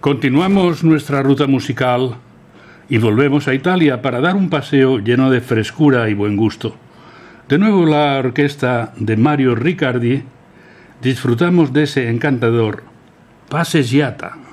Continuamos nuestra ruta musical y volvemos a Italia para dar un paseo lleno de frescura y buen gusto. De nuevo la orquesta de Mario Riccardi. Disfrutamos de ese encantador Passeggiata.